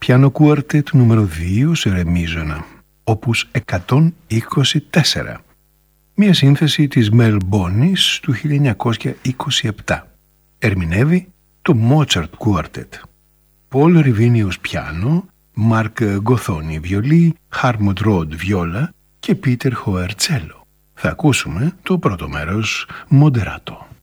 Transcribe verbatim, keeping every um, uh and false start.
Πιάνο κουάρτετ νούμερο δύο σε ρε μίζωνα, όπους εκατόν είκοσι τέσσερα. Μία σύνθεση της Μελ Μπόνις του χίλια εννιακόσια είκοσι επτά. Ερμηνεύει το Mozart Quartet. Πολ Ριβίνιος πιάνο, Μάρκ Γκοθόνι βιολί, Χάρμοντ Ροντ βιόλα και Πίτερ Χοερ τσέλο. Θα ακούσουμε το πρώτο μέρος, Moderato.